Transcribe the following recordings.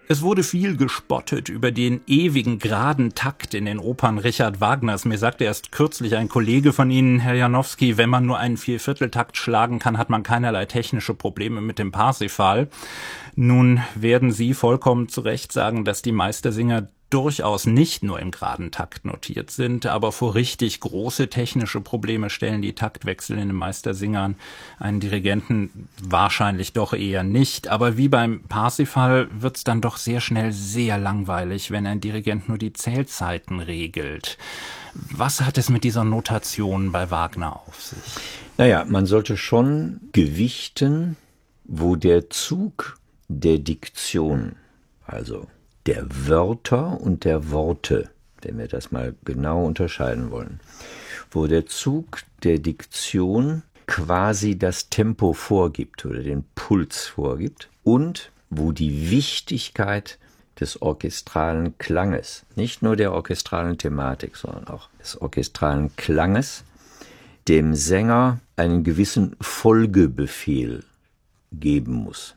Es wurde viel gespottet über den ewigen geraden Takt in den Opern Richard Wagners. Mir sagte erst kürzlich ein Kollege von Ihnen, Herr Janowski, wenn man nur einen Viervierteltakt schlagen kann, hat man keinerlei technische Probleme mit dem Parsifal. Nun werden Sie vollkommen zu Recht sagen, dass die Meistersinger durchaus nicht nur im geraden Takt notiert sind, aber vor richtig große technische Probleme stellen die Taktwechsel in den Meistersingern einen Dirigenten wahrscheinlich doch eher nicht. Aber wie beim Parsifal wird's dann doch sehr schnell sehr langweilig, wenn ein Dirigent nur die Zählzeiten regelt. Was hat es mit dieser Notation bei Wagner auf sich? Naja, man sollte schon gewichten, wo der Zug der Diktion, also der Wörter und der Worte, wenn wir das mal genau unterscheiden wollen, wo der Zug der Diktion quasi das Tempo vorgibt oder den Puls vorgibt und wo die Wichtigkeit des orchestralen Klanges, nicht nur der orchestralen Thematik, sondern auch des orchestralen Klanges, dem Sänger einen gewissen Folgebefehl geben muss.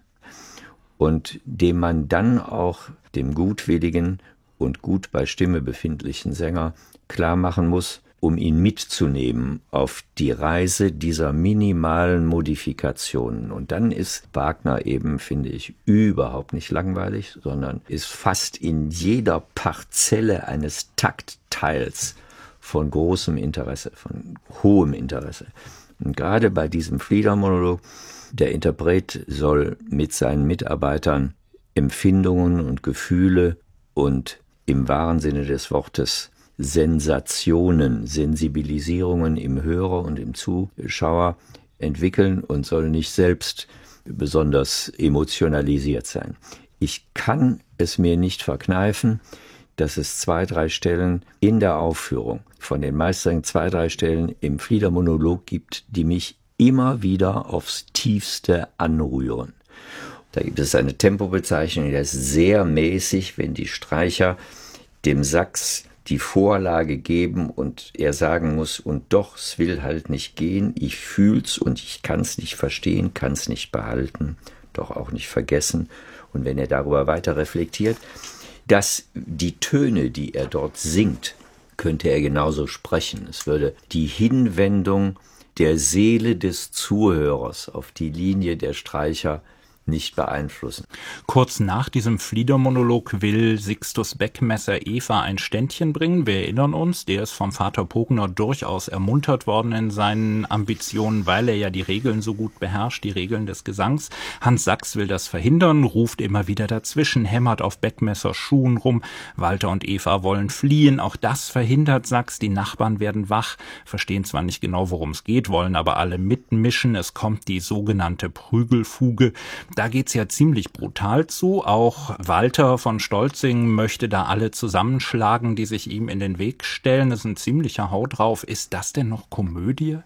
Und dem man dann auch dem gutwilligen und gut bei Stimme befindlichen Sänger klar machen muss, um ihn mitzunehmen auf die Reise dieser minimalen Modifikationen. Und dann ist Wagner eben, finde ich, überhaupt nicht langweilig, sondern ist fast in jeder Parzelle eines Taktteils von großem Interesse, von hohem Interesse. Und gerade bei diesem Fliedermonolog, der Interpret soll mit seinen Mitarbeitern Empfindungen und Gefühle und im wahren Sinne des Wortes Sensationen, Sensibilisierungen im Hörer und im Zuschauer entwickeln und soll nicht selbst besonders emotionalisiert sein. Ich kann es mir nicht verkneifen, dass es 2-3 Stellen in der Aufführung von den Meistern, 2-3 Stellen im Fliedermonolog gibt, die mich immer wieder aufs Tiefste anrühren. Da gibt es eine Tempobezeichnung, die ist sehr mäßig, wenn die Streicher dem Sax die Vorlage geben und er sagen muss, und doch, es will halt nicht gehen, ich fühl's und ich kann's nicht verstehen, kann's nicht behalten, doch auch nicht vergessen. Und wenn er darüber weiter reflektiert, dass die Töne, die er dort singt, könnte er genauso sprechen. Es würde die Hinwendung der Seele des Zuhörers auf die Linie der Streicher nicht beeinflussen. Kurz nach diesem Fliedermonolog will Sixtus Beckmesser Eva ein Ständchen bringen. Wir erinnern uns, der ist vom Vater Pogner durchaus ermuntert worden in seinen Ambitionen, weil er ja die Regeln so gut beherrscht, die Regeln des Gesangs. Hans Sachs will das verhindern, ruft immer wieder dazwischen, hämmert auf Beckmessers Schuhen rum. Walter und Eva wollen fliehen, auch das verhindert Sachs. Die Nachbarn werden wach, verstehen zwar nicht genau, worum es geht, wollen aber alle mitmischen. Es kommt die sogenannte Prügelfuge. Da geht's ja ziemlich brutal zu. Auch Walter von Stolzing möchte da alle zusammenschlagen, die sich ihm in den Weg stellen. Das ist ein ziemlicher Hau drauf. Ist das denn noch Komödie?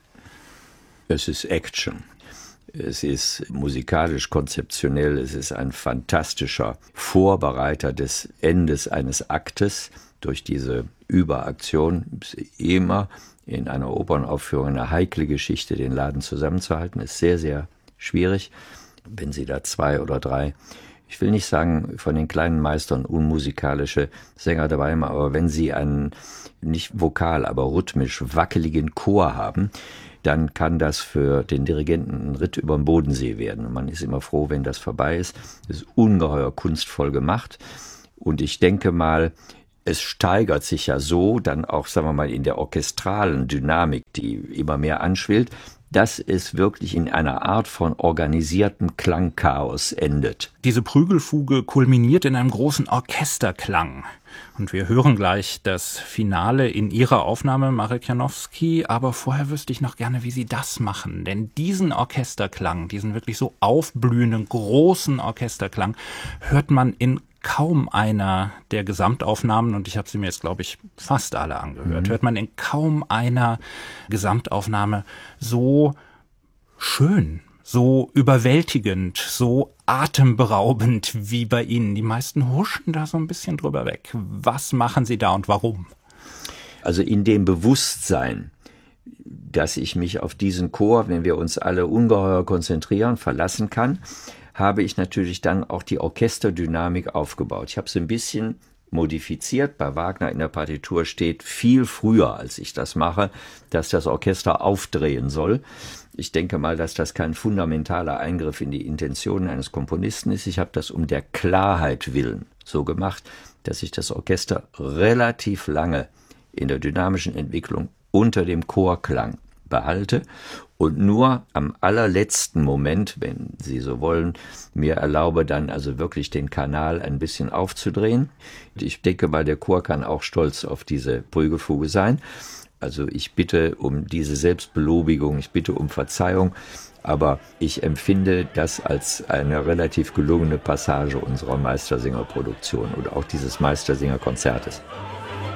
Es ist Action. Es ist musikalisch konzeptionell. Es ist ein fantastischer Vorbereiter des Endes eines Aktes durch diese Überaktion. Es ist immer in einer Opernaufführung eine heikle Geschichte, den Laden zusammenzuhalten. Ist sehr, sehr schwierig. Wenn Sie da 2 oder 3, ich will nicht sagen, von den kleinen Meistern unmusikalische Sänger dabei haben, aber wenn Sie einen nicht vokal, aber rhythmisch wackeligen Chor haben, dann kann das für den Dirigenten ein Ritt über den Bodensee werden. Und man ist immer froh, wenn das vorbei ist. Es ist ungeheuer kunstvoll gemacht. Und ich denke mal, es steigert sich ja so dann auch, sagen wir mal, in der orchestralen Dynamik, die immer mehr anschwillt, dass es wirklich in einer Art von organisiertem Klangchaos endet. Diese Prügelfuge kulminiert in einem großen Orchesterklang. Und wir hören gleich das Finale in Ihrer Aufnahme, Marek Janowski. Aber vorher wüsste ich noch gerne, wie Sie das machen. Denn diesen Orchesterklang, diesen wirklich so aufblühenden, großen Orchesterklang, hört man in kaum einer der Gesamtaufnahmen, und ich habe sie mir jetzt, glaube ich, fast alle angehört, hört man in kaum einer Gesamtaufnahme so schön, so überwältigend, so atemberaubend wie bei Ihnen. Die meisten huschen da so ein bisschen drüber weg. Was machen Sie da und warum? Also in dem Bewusstsein, dass ich mich auf diesen Chor, wenn wir uns alle ungeheuer konzentrieren, verlassen kann, habe ich natürlich dann auch die Orchesterdynamik aufgebaut. Ich habe es ein bisschen modifiziert. Bei Wagner in der Partitur steht viel früher, als ich das mache, dass das Orchester aufdrehen soll. Ich denke mal, dass das kein fundamentaler Eingriff in die Intentionen eines Komponisten ist. Ich habe das um der Klarheit willen so gemacht, dass ich das Orchester relativ lange in der dynamischen Entwicklung unter dem Chorklang behalte und nur am allerletzten Moment, wenn Sie so wollen, mir erlaube dann also wirklich den Kanal ein bisschen aufzudrehen. Ich denke mal, der Chor kann auch stolz auf diese Prügelfuge sein. Also ich bitte um diese Selbstbelobigung, ich bitte um Verzeihung, aber ich empfinde das als eine relativ gelungene Passage unserer Meistersinger-Produktion oder auch dieses Meistersinger-Konzertes.